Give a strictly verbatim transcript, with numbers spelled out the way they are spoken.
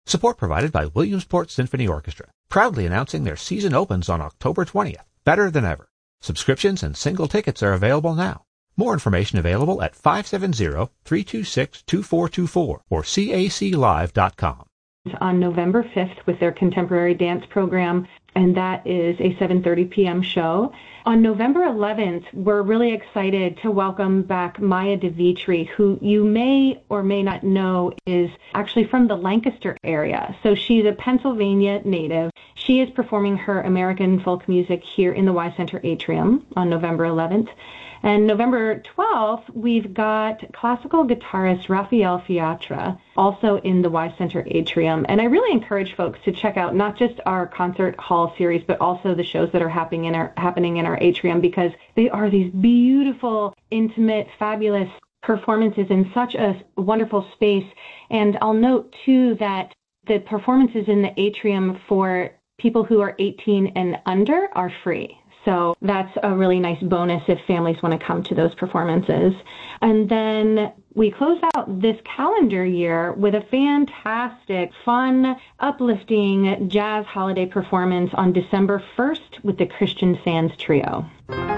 Support provided by Williamsport Symphony Orchestra, proudly announcing their season opens on October twentieth, better than ever. Subscriptions and single tickets are available now. More information available at five seven zero, three two six, two four two four or C A C live dot com. On November fifth with their contemporary dance program, and that is a seven thirty p.m. show. On November eleventh, we're really excited to welcome back Maya DeVitri, who you may or may not know is actually from the Lancaster area. So she's a Pennsylvania native. She is performing her American folk music here in the Y Center Atrium on November eleventh. And November twelfth, we've got classical guitarist Rafael Fiatra, also in the Y Center Atrium. And I really encourage folks to check out not just our concert hall series, but also the shows that are happening in our, happening in our atrium, because they are these beautiful, intimate, fabulous performances in such a wonderful space. And I'll note, too, that the performances in the atrium for people who are eighteen and under are free. So that's a really nice bonus if families want to come to those performances. And then we close out this calendar year with a fantastic, fun, uplifting jazz holiday performance on December first with the Christian Sands Trio.